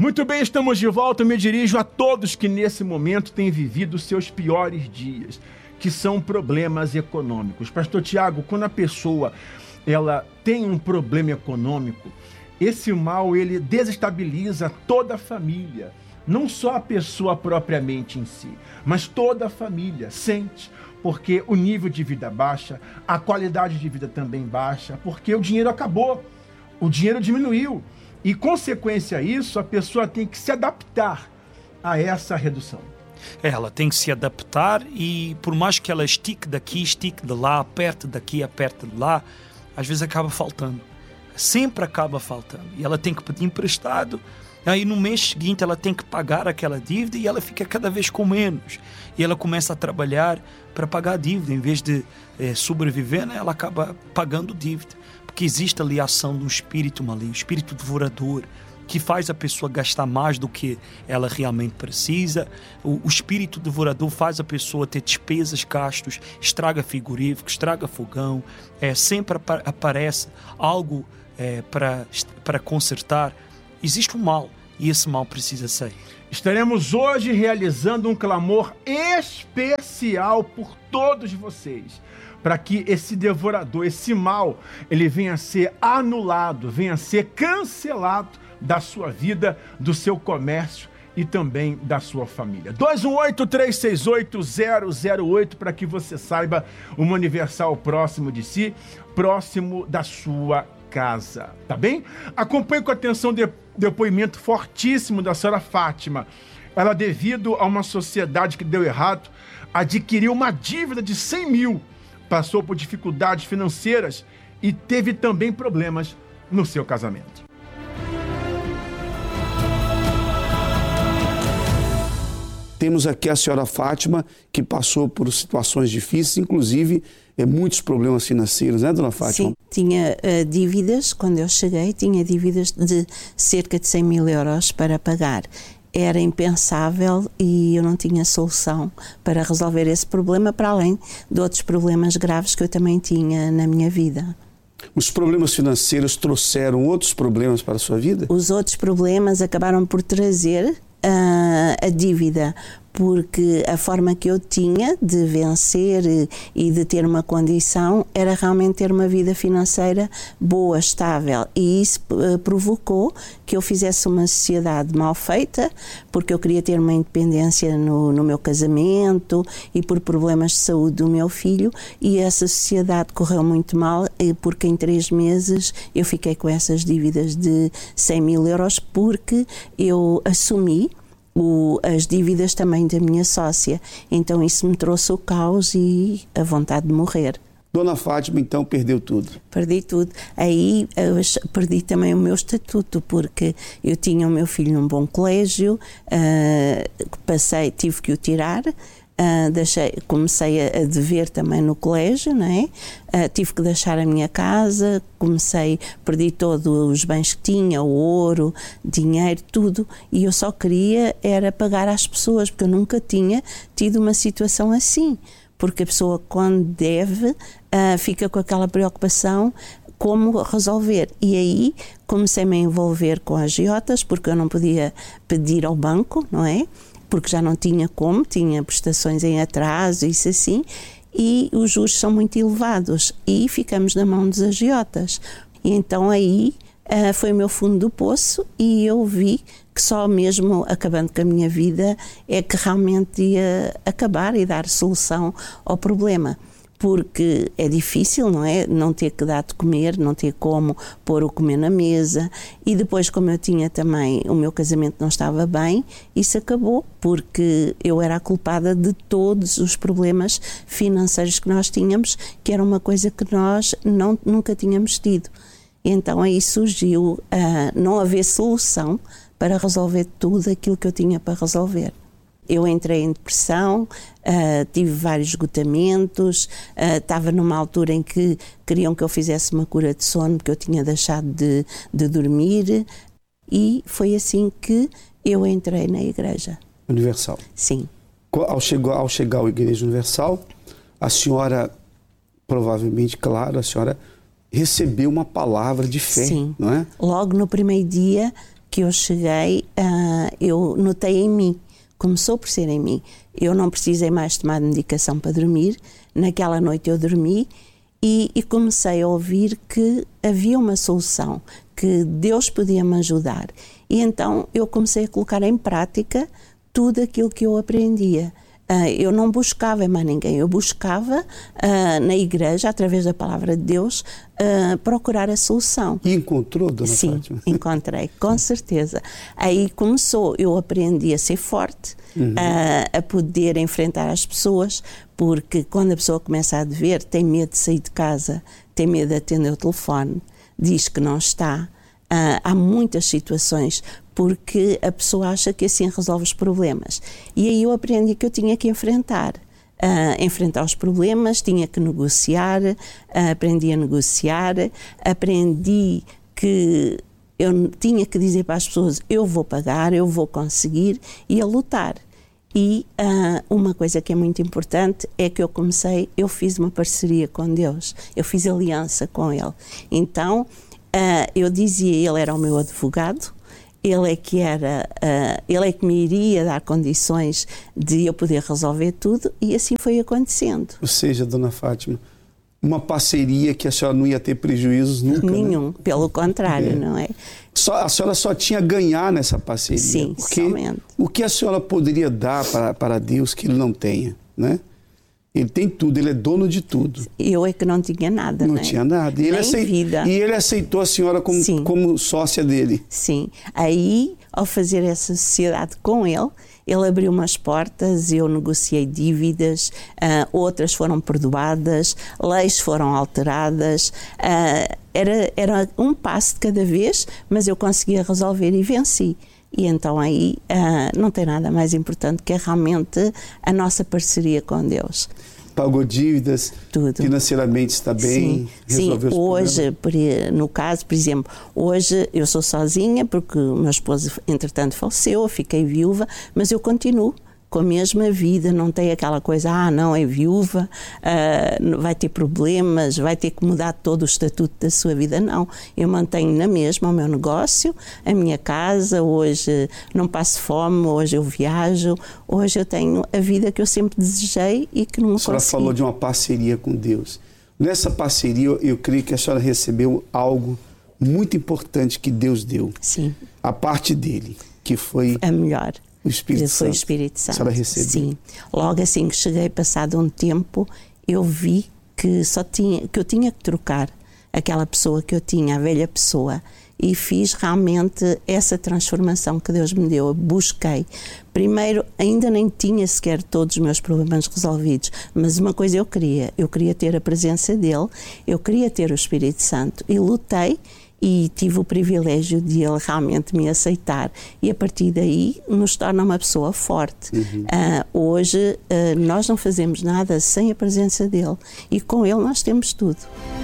Muito bem, estamos de volta. Eu me dirijo a todos que nesse momento têm vivido seus piores dias, que são problemas econômicos. Pastor Tiago, quando a pessoa ela tem um problema econômico, esse mal ele desestabiliza toda a família. Não só a pessoa propriamente em si, mas toda a família sente, porque o nível de vida baixa, a qualidade de vida também baixa, porque o dinheiro acabou, o dinheiro diminuiu. E, consequência a isso, a pessoa tem que se adaptar a essa redução. Ela tem que se adaptar e, por mais que ela estique daqui, estique de lá, aperte daqui, aperte de lá, às vezes acaba faltando. Sempre acaba faltando. E ela tem que pedir emprestado. Aí no mês seguinte ela tem que pagar aquela dívida e ela fica cada vez com menos. E ela começa a trabalhar para pagar a dívida. Em vez de sobreviver, né, ela acaba pagando dívida. Porque existe ali a ação de um espírito maligno, um espírito devorador, que faz a pessoa gastar mais do que ela realmente precisa. O espírito devorador faz a pessoa ter despesas, gastos, estraga frigorífico, estraga fogão. Sempre aparece algo para consertar. Existe um mal e esse mal precisa sair. Estaremos hoje realizando um clamor especial por todos vocês, para que esse devorador, esse mal, ele venha a ser anulado, venha a ser cancelado da sua vida, do seu comércio e também da sua família. 218-368-008 para que você saiba uma universal próximo de si, próximo da sua casa, tá bem? Acompanhe com atenção o depoimento fortíssimo da senhora Fátima. Ela, devido a uma sociedade que deu errado, adquiriu uma dívida de 100 mil, passou por dificuldades financeiras e teve também problemas no seu casamento. Temos aqui a senhora Fátima, que passou por situações difíceis, inclusive muitos problemas financeiros, né, dona Fátima? Sim, tinha dívidas, quando eu cheguei, tinha dívidas de cerca de 100 mil euros para pagar. Era impensável e eu não tinha solução para resolver esse problema, para além de outros problemas graves que eu também tinha na minha vida. Os problemas financeiros trouxeram outros problemas para a sua vida? Os outros problemas acabaram por trazer a dívida, porque a forma que eu tinha de vencer e de ter uma condição era realmente ter uma vida financeira boa, estável, e isso provocou que eu fizesse uma sociedade mal feita, porque eu queria ter uma independência no meu casamento e por problemas de saúde do meu filho, e essa sociedade correu muito mal, porque em 3 meses eu fiquei com essas dívidas de 100 mil euros, porque eu assumi as dívidas também da minha sócia. Então isso me trouxe o caos e a vontade de morrer. Dona Fátima, então, perdeu tudo? Perdi tudo. Aí perdi também o meu estatuto, porque eu tinha o meu filho num bom colégio, tive que o tirar. Comecei a dever também no colégio, não é? Tive que deixar a minha casa, perdi todos os bens que tinha, o ouro, dinheiro, tudo, e eu só queria era pagar às pessoas, porque eu nunca tinha tido uma situação assim, porque a pessoa, quando deve, fica com aquela preocupação como resolver. E aí comecei-me a envolver com agiotas, porque eu não podia pedir ao banco, não é? Porque já não tinha como, tinha prestações em atraso, isso assim, e os juros são muito elevados, e ficamos na mão dos agiotas. E então aí foi o meu fundo do poço, e eu vi que só mesmo acabando com a minha vida é que realmente ia acabar e dar solução ao problema. Porque é difícil, não é? Não ter que dar de comer, não ter como pôr o comer na mesa. E depois, como eu tinha também, o meu casamento não estava bem, isso acabou, porque eu era a culpada de todos os problemas financeiros que nós tínhamos, que era uma coisa que nós nunca tínhamos tido. Então aí surgiu não haver solução para resolver tudo aquilo que eu tinha para resolver. Eu entrei em depressão, tive vários esgotamentos, estava numa altura em que queriam que eu fizesse uma cura de sono, porque eu tinha deixado de dormir, e foi assim que eu entrei na Igreja Universal. Sim. Ao chegar à Igreja Universal, a senhora, provavelmente, claro, a senhora recebeu uma palavra de fé, sim, não é? Logo no primeiro dia que eu cheguei, eu notei em mim, começou por ser em mim. Eu não precisei mais tomar medicação para dormir. Naquela noite eu dormi e comecei a ouvir que havia uma solução, que Deus podia me ajudar. E então eu comecei a colocar em prática tudo aquilo que eu aprendia. Eu não buscava em mais ninguém, eu buscava na igreja, através da palavra de Deus, procurar a solução. E encontrou, dona Sim, Fátima? encontrei, com certeza. Aí começou, eu aprendi a ser forte, a poder enfrentar as pessoas, porque quando a pessoa começa a dever, tem medo de sair de casa, tem medo de atender o telefone, diz que não está. Há muitas situações porque a pessoa acha que assim resolve os problemas. E aí eu aprendi que eu tinha que enfrentar os problemas, tinha que negociar, aprendi a negociar, aprendi que eu tinha que dizer para as pessoas: eu vou pagar, eu vou conseguir, e a lutar. E uma coisa que é muito importante é que eu fiz uma parceria com Deus, eu fiz aliança com Ele. Então, eu dizia, Ele era o meu advogado, Ele é que me iria dar condições de eu poder resolver tudo, e assim foi acontecendo. Ou seja, dona Fátima, uma parceria que a senhora não ia ter prejuízos nunca. Nenhum, né? pelo contrário, não é? A senhora só tinha a ganhar nessa parceria. Sim, porque somente. O que a senhora poderia dar para Deus que Ele não tenha, né? Ele tem tudo, Ele é dono de tudo. Eu é que não tinha nada, não né? tinha nada. E ele aceitou a senhora como sócia dele. Sim. Aí, ao fazer essa sociedade com ele abriu umas portas, eu negociei dívidas, outras foram perdoadas, leis foram alteradas, era um passo de cada vez, mas eu conseguia resolver e venci. E então aí não tem nada mais importante que realmente a nossa parceria com Deus. Pagou dívidas, tudo. Financeiramente está bem, resolveu os hoje, problemas. No caso, por exemplo, hoje eu sou sozinha porque o meu esposo entretanto faleceu, eu fiquei viúva, mas eu continuo com a mesma vida, não tem aquela coisa, não, é viúva, vai ter problemas, vai ter que mudar todo o estatuto da sua vida. Não, eu mantenho na mesma o meu negócio, a minha casa, hoje não passo fome, hoje eu viajo, hoje eu tenho a vida que eu sempre desejei e que não consegui. A senhora falou de uma parceria com Deus. Nessa parceria, eu creio que a senhora recebeu algo muito importante que Deus deu. Sim. A parte dele, que foi a melhor. O Espírito Foi Santo. o Espírito Santo. A senhora recebeu? Sim. Logo assim que cheguei, passado um tempo, eu vi que eu tinha que trocar aquela pessoa que eu tinha, a velha pessoa, e fiz realmente essa transformação que Deus me deu. Eu busquei. Primeiro, ainda nem tinha sequer todos os meus problemas resolvidos, mas uma coisa eu queria ter a presença dele, eu queria ter o Espírito Santo, e lutei. E tive o privilégio de ele realmente me aceitar. E a partir daí nos torna uma pessoa forte. Hoje nós não fazemos nada sem a presença dele. E com ele nós temos tudo.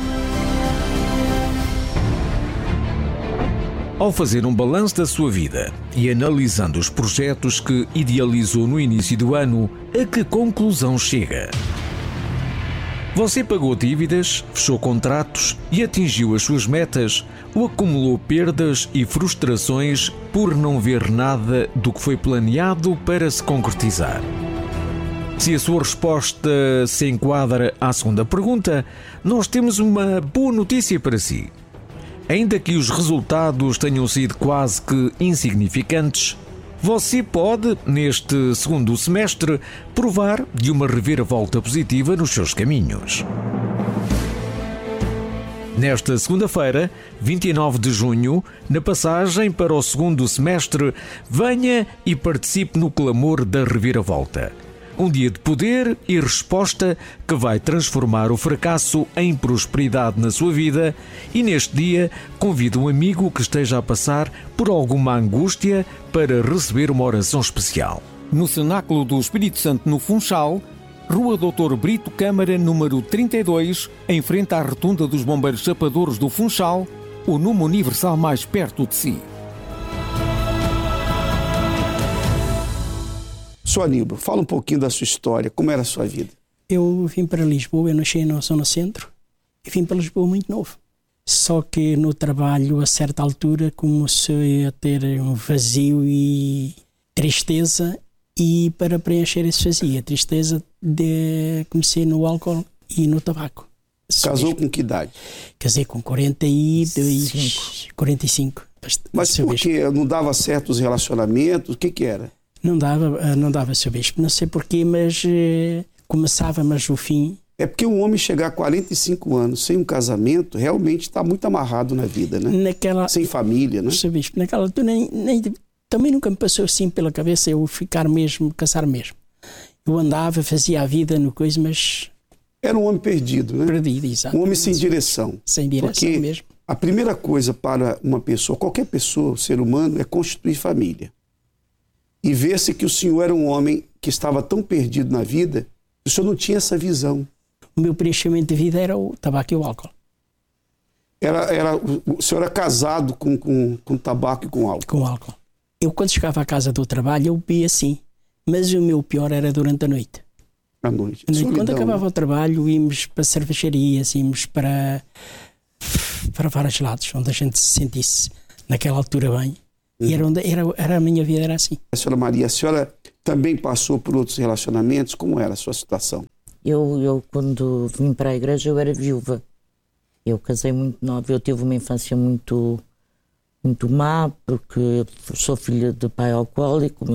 Ao fazer um balanço da sua vida e analisando os projetos que idealizou no início do ano, a que conclusão chega? Você pagou dívidas, fechou contratos e atingiu as suas metas, ou acumulou perdas e frustrações por não ver nada do que foi planeado para se concretizar? Se a sua resposta se enquadra à segunda pergunta, nós temos uma boa notícia para si. Ainda que os resultados tenham sido quase que insignificantes, você pode, neste segundo semestre, provar de uma reviravolta positiva nos seus caminhos. Nesta segunda-feira, 29 de junho, na passagem para o segundo semestre, venha e participe no clamor da reviravolta. Um dia de poder e resposta que vai transformar o fracasso em prosperidade na sua vida, e neste dia convido um amigo que esteja a passar por alguma angústia para receber uma oração especial. No Cenáculo do Espírito Santo no Funchal, Rua Dr. Brito Câmara, número 32, em frente à Rotunda dos Bombeiros Chapadores do Funchal, o número universal mais perto de si. Sr. Aníbal, fala um pouquinho da sua história, como era a sua vida? Eu vim para Lisboa, eu nasci na zona centro, e vim para Lisboa muito novo. Só que no trabalho, a certa altura, comecei a ter um vazio e tristeza, e para preencher esse vazio, a tristeza, comecei no álcool e no tabaco. Casou com que idade? Casei com 42, 45. Mas por quê? Não dava certo os relacionamentos? O que era? Não dava, Sr. Bispo. Não sei porquê, mas começava, mas o fim... É porque um homem chegar a 45 anos sem um casamento realmente está muito amarrado na vida, né? Sem família, né? Sr. Bispo, naquela altura também nunca me passou assim pela cabeça eu ficar mesmo, casar mesmo. Eu andava, fazia a vida no coisa, mas... Era um homem perdido, né? Perdido, exato. Um homem sem direção. Sem direção porque mesmo. A primeira coisa para uma pessoa, qualquer pessoa, ser humano, é constituir família. E ver-se que o senhor era um homem que estava tão perdido na vida, o senhor não tinha essa visão. O meu preenchimento de vida era o tabaco e o álcool. O senhor era casado com tabaco e com álcool? Com álcool. Eu, quando chegava à casa do trabalho, eu bebia sim. Mas o meu pior era durante a noite. À noite. Quando acabava o trabalho, íamos para cervejarias, íamos para vários lados, onde a gente se sentisse naquela altura bem. E era a minha vida, era assim. A senhora Maria, a senhora também passou por outros relacionamentos? Como era a sua situação? Eu quando vim para a igreja, eu era viúva. Eu casei muito nova, eu tive uma infância muito má, porque sou filha de pai alcoólico.